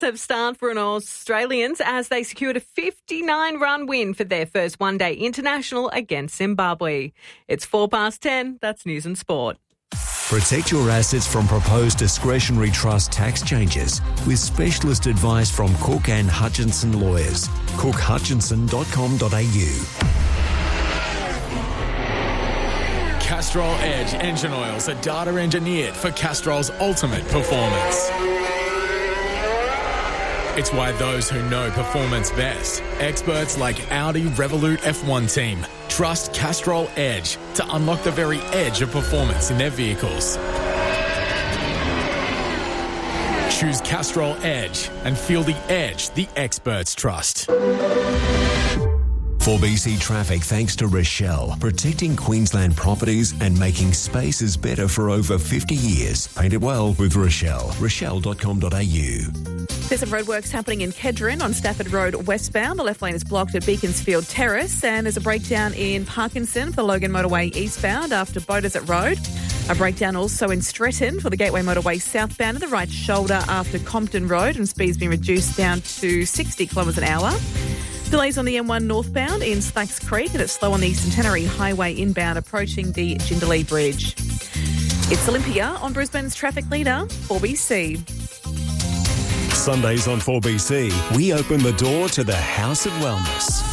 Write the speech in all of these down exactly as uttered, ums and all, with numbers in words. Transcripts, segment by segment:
Of start for an Australians as they secured a fifty-nine run win for their first one-day international against Zimbabwe. It's four past ten. That's News and Sport. Protect your assets from proposed discretionary trust tax changes with specialist advice from Cook and Hutchinson Lawyers. cook hutchinson dot com dot a u. Castrol Edge engine oils are data engineered for Castrol's ultimate performance. It's why those who know performance best, experts like Audi Revolut F one team, trust Castrol Edge to unlock the very edge of performance in their vehicles. Choose Castrol Edge and feel the edge the experts trust. four B C Traffic thanks to Rochelle, protecting Queensland properties and making spaces better for over fifty years. Paint it well with Rochelle. rochelle dot com dot a u. There's some roadworks happening in Kedron on Stafford Road westbound. The left lane is blocked at Beaconsfield Terrace, and there's a breakdown in Parkinson for the Logan Motorway eastbound after Beaudesert Road. A breakdown also in Stretton for the Gateway Motorway southbound at the right shoulder after Compton Road, and speed's been reduced down to sixty kilometres an hour. Delays on the M one northbound in Slacks Creek, and it's slow on the Centenary Highway inbound approaching the Jindalee Bridge. It's Olympia on Brisbane's traffic leader, four B C. Sundays on four B C, we open the door to the House of Wellness.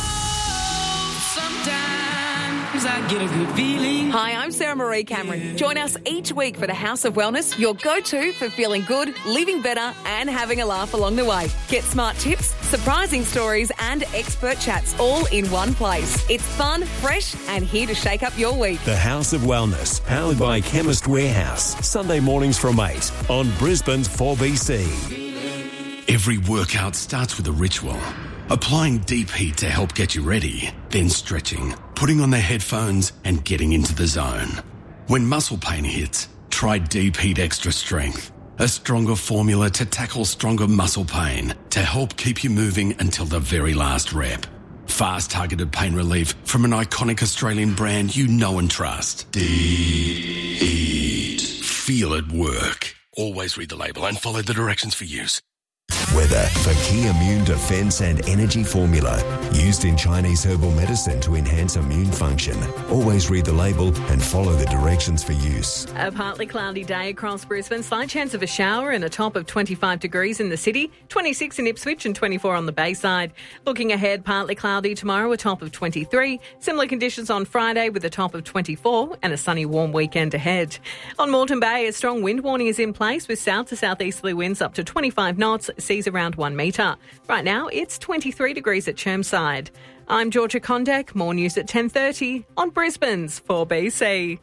Sometimes I get a good feeling. Hi, I'm Sarah Marie Cameron. Join us each week for the House of Wellness, your go-to for feeling good, living better and having a laugh along the way. Get smart tips, surprising stories and expert chats all in one place. It's fun, fresh and here to shake up your week. The House of Wellness, powered by Chemist Warehouse. Sunday mornings from eight on Brisbane's four B C. Every workout starts with a ritual. Applying deep heat to help get you ready, then stretching, putting on the headphones and getting into the zone. When muscle pain hits, try Deep Heat Extra Strength, a stronger formula to tackle stronger muscle pain to help keep you moving until the very last rep. Fast targeted pain relief from an iconic Australian brand you know and trust. Deep Heat. Feel it work. Always read the label and follow the directions for use. Weather for Key Immune Defense and Energy Formula, used in Chinese herbal medicine to enhance immune function. Always read the label and follow the directions for use. A partly cloudy day across Brisbane, slight chance of a shower and a top of twenty-five degrees in the city, twenty-six in Ipswich and twenty-four on the Bayside. Looking ahead, partly cloudy tomorrow, a top of twenty-three. Similar conditions on Friday with a top of twenty-four and a sunny warm weekend ahead. On Moreton Bay, a strong wind warning is in place with south to southeasterly winds up to twenty-five knots, seas around one metre. Right now, it's twenty-three degrees at Chermside. I'm Georgia Condek. More news at ten thirty on Brisbane's four B C.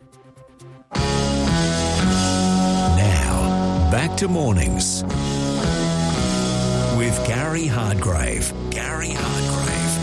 Now, back to mornings with Gary Hardgrave. Gary Hardgrave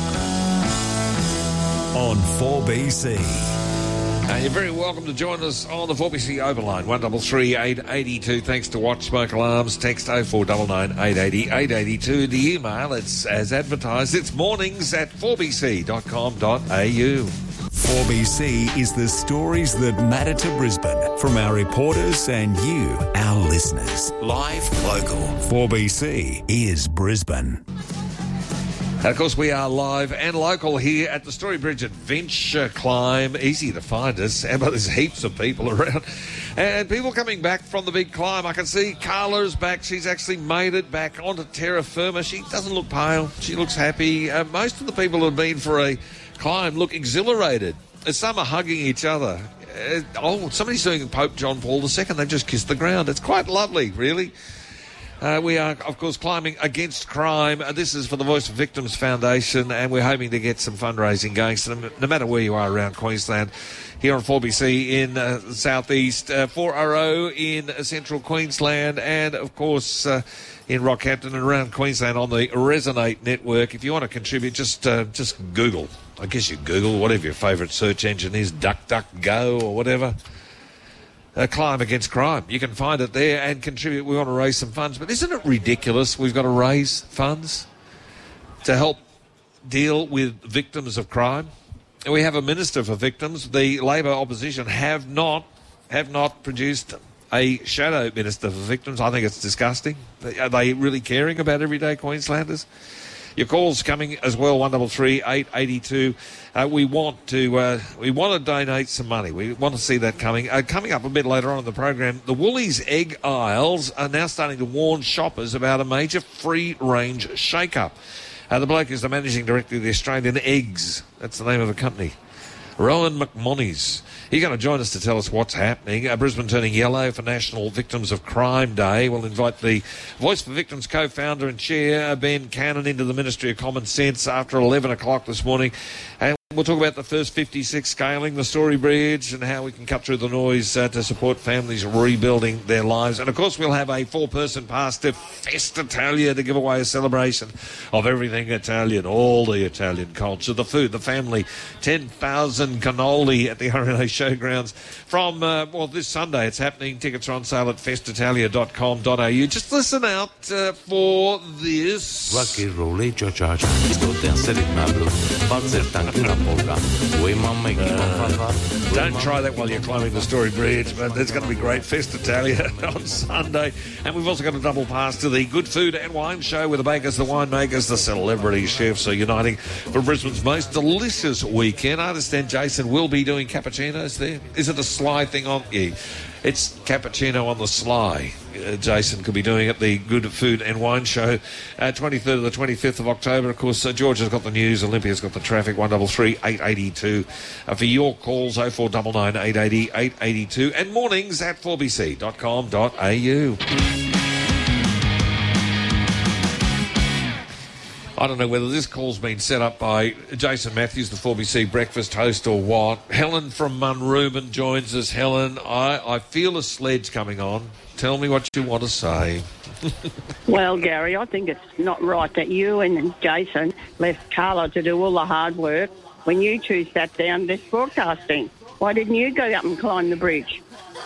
on four B C. And you're very welcome to join us on the four B C Overline, one three three, eight eight two. Thanks to Watch Smoke Alarms. Text oh four nine nine, eight eight zero, eight eight two. The email, it's as advertised. It's mornings at four b c dot com dot a u. four B C is the stories that matter to Brisbane from our reporters and you, our listeners. Live, local. four B C is Brisbane. And of course, we are live and local here at the Storybridge Adventure Climb. Easy to find us, but there's heaps of people around. And people coming back from the big climb. I can see Carla's back. She's actually made it back onto terra firma. She doesn't look pale. She looks happy. Uh, most of the people who have been for a climb look exhilarated. Some are hugging each other. Uh, oh, somebody's doing Pope John Paul the Second. They've just kissed the ground. It's quite lovely, really. Uh, we are, of course, climbing against crime. Uh, this is for the Voice of Victims Foundation, and we're hoping to get some fundraising going. So no, no matter where you are around Queensland, here on four B C in uh, the southeast, uh, four R O in uh, central Queensland, and, of course, uh, in Rockhampton and around Queensland on the Resonate network. If you want to contribute, just uh, just Google. I guess you Google whatever your favourite search engine is, DuckDuckGo or whatever. Uh, climb against crime. You can find it there and contribute. We want to raise some funds. But isn't it ridiculous we've got to raise funds to help deal with victims of crime? We have a minister for victims. The Labor opposition have not have not produced a shadow minister for victims. I think it's disgusting. Are they really caring about everyday Queenslanders? Your calls coming as well, one double three eight eighty two. Uh, we want to uh, we want to donate some money. We want to see that coming. Uh, coming up a bit later on in the program, the Woolies egg aisles are now starting to warn shoppers about a major free-range shake-up. Uh, the bloke is the managing director of the Australian Eggs. That's the name of the company. Rowan McMonnies. He's going to join us to tell us what's happening. Uh, Brisbane turning yellow for National Victims of Crime Day. We'll invite the Voice for Victims co-founder and chair, Ben Cannon, into the Ministry of Common Sense after eleven o'clock this morning. And we'll talk about the first fifty-six scaling, the Story Bridge, and how we can cut through the noise uh, to support families rebuilding their lives. And, of course, we'll have a four-person pass to Festa Italia to give away a celebration of everything Italian, all the Italian culture, the food, the family, ten thousand cannoli at the R N A Showgrounds from, uh, well, this Sunday. It's happening. Tickets are on sale at festitalia dot com dot a u. Just listen out uh, for this. Uh, don't try that while you're climbing the Story Bridge, but it's going to be great. Festa Italia on Sunday. And we've also got a double pass to the Good Food and Wine Show with the bakers, the winemakers, the celebrity chefs are uniting for Brisbane's most delicious weekend. I understand Jason will be doing cappuccinos there. Is it a sly thing on? Yeah. It's cappuccino on the sly. Uh, Jason could be doing at the Good Food and Wine Show, uh, twenty-third to the twenty-fifth of October. Of course, uh, George has got the news. Olympia's got the traffic. one double three eight eighty two. Uh, for your calls, oh four nine nine eight eight oh eight eight two. And mornings at four b c dot com dot a u. I don't know whether this call's been set up by Jason Matthews, the four B C breakfast host, or what. Helen from Munrooban joins us. Helen, I, I feel a sledge coming on. Tell me what you want to say. Well, Gary, I think it's not right that you and Jason left Carla to do all the hard work when you two sat down this broadcasting. Why didn't you go up and climb the bridge?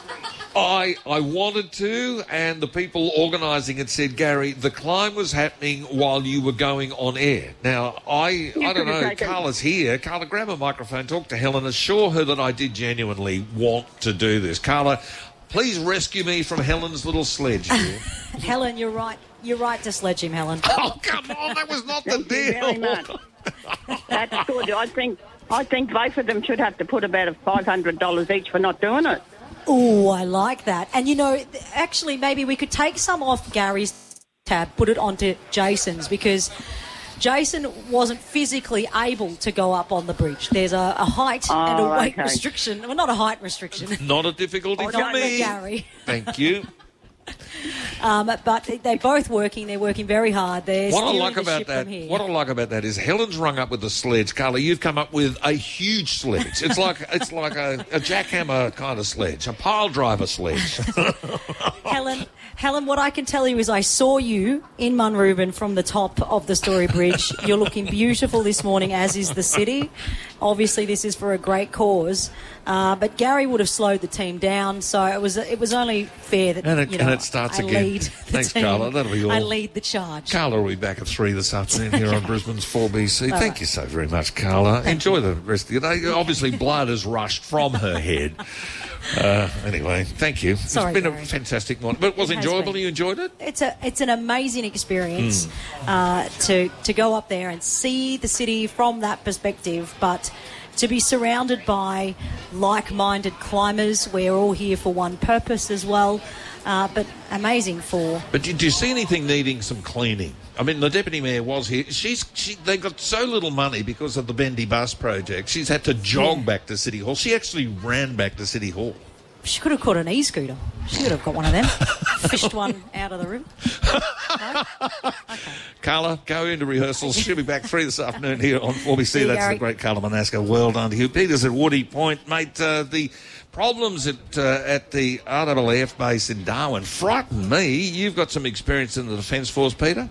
I I wanted to, and the people organising it said, Gary, the climb was happening while you were going on air. Now, I You I don't could have know, taken- Carla's here. Carla, grab a microphone, talk to Helen, assure her that I did genuinely want to do this. Carla, please rescue me from Helen's little sledge here. Helen, you're right. You're right to sledge him, Helen. Oh, come on, that was not the Thank you very deal. much. That's good. I think I think both of them should have to put about five hundred dollars each for not doing it. Oh, I like that. And, you know, th- actually, maybe we could take some off Gary's tab, put it onto Jason's, because Jason wasn't physically able to go up on the bridge. There's a, a height Oh, and a weight okay. restriction. Well, not a height restriction. Not a difficulty Oh, for not for me. Gary. Thank you. Um, but they're both working. They're working very hard. They're What I steering like the about ship that, from here. what I like about that is Helen's rung up with the sledge. Carla, you've come up with a huge sledge. It's like it's like a, a jackhammer kind of sledge, a pile driver sledge. Helen, Helen, what I can tell you is I saw you in Munrooban from the top of the Story Bridge. You're looking beautiful this morning, as is the city. Obviously, this is for a great cause. Uh, but Gary would have slowed the team down, so it was it was only fair that And it- you know, and it starts I again. lead the Thanks, team. Carla. That'll be all. I lead the charge. Carla will be back at three this afternoon here on Brisbane's four B C. Thank right. you so very much, Carla. Enjoy the rest of your day. Obviously, blood has rushed from her head. Uh, anyway, thank you. Sorry, it's been Gary. a fantastic morning. But it was It has enjoyable. been. You enjoyed it? It's a it's an amazing experience Hmm. uh, to to go up there and see the city from that perspective, but to be surrounded by like-minded climbers. We're all here for one purpose as well, uh, but amazing for... But did you see anything needing some cleaning? I mean, the deputy mayor was here. She's she, they got so little money because of the Bendy Bus project. She's had to jog Yeah. back to City Hall. She actually ran back to City Hall. She could have caught an e-scooter. She could have got one of them. Fished one out of the river. No? Okay. Carla, go into rehearsals. She'll be back three this afternoon here on four B C. See you, That's Gary. the great Carla Manasco. Well done to you. Peter's at Woody Point. Mate, uh, the problems at uh, at the R A A F base in Darwin frighten me. You've got some experience in the Defence Force, Peter?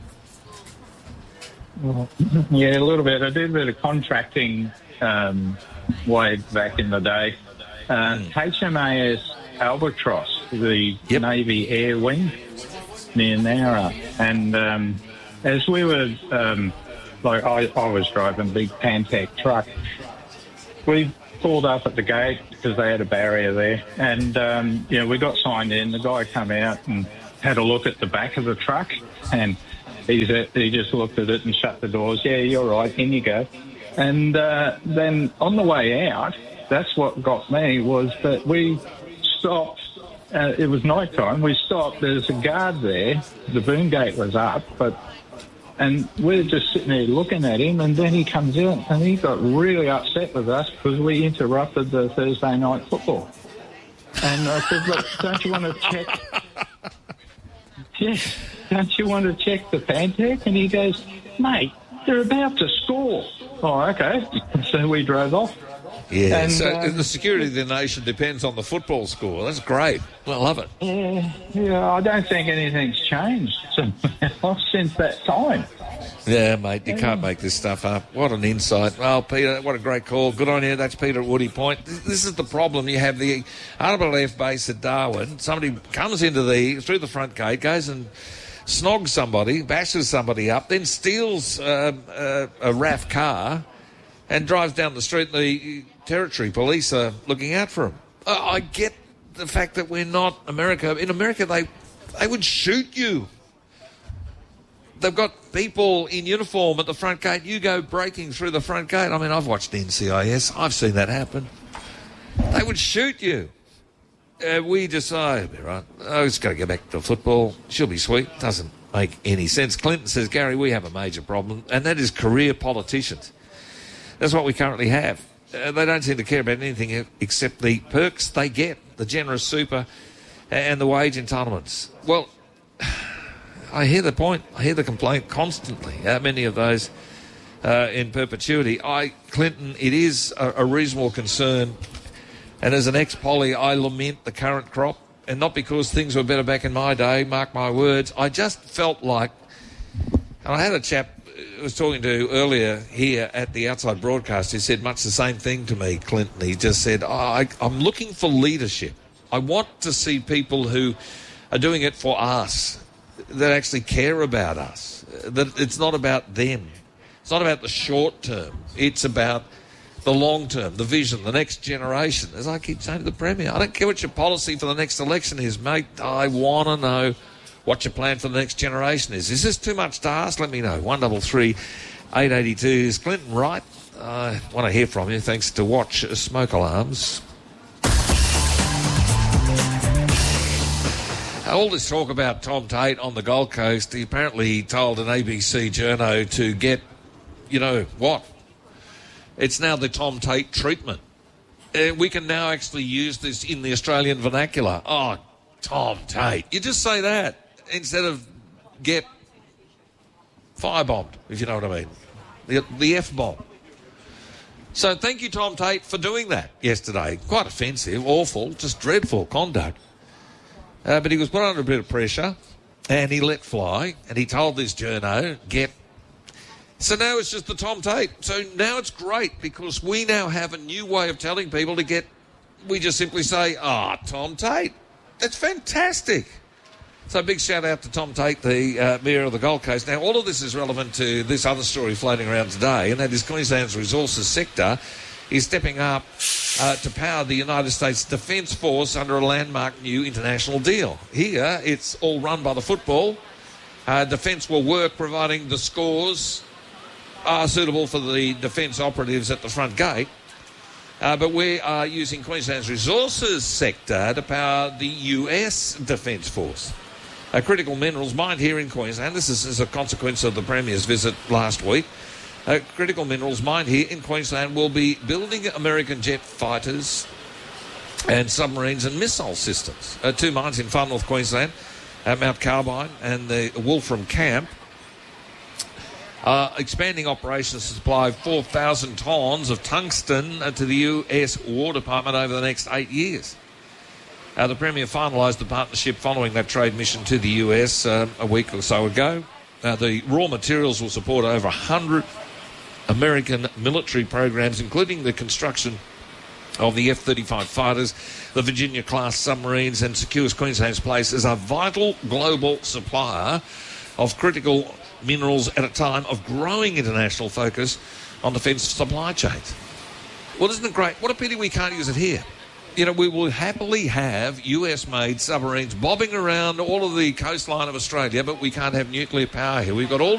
Yeah, a little bit. I did a bit of contracting um, way back in the day. Uh, H M A S Albatross, the Yep. Navy Air Wing near Nowra. And um, as we were, um, like I, I was driving a big Pantec truck, we pulled up at the gate because they had a barrier there. And, um, you know, we got signed in. The guy come out and had a look at the back of the truck, and he's, uh, he just looked at it and shut the doors. Yeah, you're right, in you go. And uh, then on the way out, that's what got me, was that we stopped. Uh, it was night time. We stopped. There's a guard there. The boom gate was up, but and we're just sitting there looking at him, and then he comes out and he got really upset with us because we interrupted the Thursday night football. And I said, look, don't you want to check... Yeah, don't you want to check the Pantech? And he goes, mate, they're about to score. Oh, okay. So we drove off. Yeah, and, so um, the security of the nation depends on the football score. That's great. I love it. Yeah, yeah, I don't think anything's changed since that time. Yeah, mate, you can't make this stuff up. What an insight. Well, Peter, what a great call. Good on you. That's Peter at Woody Point. This is the problem. You have the R A A F base at Darwin. Somebody comes into the, through the front gate, goes and snogs somebody, bashes somebody up, then steals uh, uh, a R A F car and drives down the street, and the territory police are looking out for him. Uh, I get the fact that we're not America. In America, they they would shoot you. They've got people in uniform at the front gate. You go breaking through the front gate. I mean, I've watched N C I S. I've seen that happen. They would shoot you. Uh, we decide, right, oh, it's got to go back to football. She'll be sweet. Doesn't make any sense. Clinton says, Gary, we have a major problem, and that is career politicians. That's what we currently have. Uh, they don't seem to care about anything except the perks they get, the generous super and the wage entitlements. Well, I hear the point. I hear the complaint constantly. How many of those uh, in perpetuity? I, Clinton, it is a, a reasonable concern. And as an ex-poly, I lament the current crop. And not because things were better back in my day, mark my words. I just felt like... And I had a chap I was talking to earlier here at the Outside Broadcast who said much the same thing to me, Clinton. He just said, oh, I, I'm looking for leadership. I want to see people who are doing it for us, that actually care about us, that it's not about them. It's not about the short term. It's about the long term, the vision, the next generation. As I keep saying to the Premier, I don't care what your policy for the next election is, mate. I want to know what your plan for the next generation is. Is this too much to ask? Let me know. one double three eight eight two. Is Clinton right? I want to hear from you. Thanks to Watch Smoke Alarms. All this talk about Tom Tate on the Gold Coast, he apparently told an A B C journo to get, you know, what? It's now the Tom Tate treatment. Uh, we can now actually use this in the Australian vernacular. Oh, Tom Tate. You just say that instead of get firebombed, if you know what I mean. The, the F-bomb. So thank you, Tom Tate, for doing that yesterday. Quite offensive, awful, just dreadful conduct. Uh, but he was put under a bit of pressure and he let fly and he told this journo, get. So now it's just the Tom Tate. So now it's great because we now have a new way of telling people to get. We just simply say, ah, oh, Tom Tate. That's fantastic. So big shout out to Tom Tate, the uh, Mayor of the Gold Coast. Now, all of this is relevant to this other story floating around today, and that is Queensland's resources sector is stepping up uh, to power the United States Defence Force under a landmark new international deal. Here, it's all run by the football. Uh, defence will work providing the scores are suitable for the defence operatives at the front gate. Uh, but we are using Queensland's resources sector to power the U S Defence Force. A critical minerals mine here in Queensland. This is as a consequence of the Premier's visit last week. A critical minerals mine here in Queensland will be building American jet fighters and submarines and missile systems. Uh, two mines in far north Queensland, at Mount Carbine and the Wolfram Camp, Uh, expanding operations to supply four thousand tonnes of tungsten uh, to the U S War Department over the next eight years. Uh, the Premier finalised the partnership following that trade mission to the U S uh, a week or so ago. Uh, the raw materials will support over one hundred American military programs, including the construction of the F thirty-five fighters, the Virginia-class submarines, and secures Queensland's place as a vital global supplier of critical minerals at a time of growing international focus on defence supply chains. Well, isn't it great? What a pity we can't use it here. You know, we will happily have U S-made submarines bobbing around all of the coastline of Australia, but we can't have nuclear power here. We've got all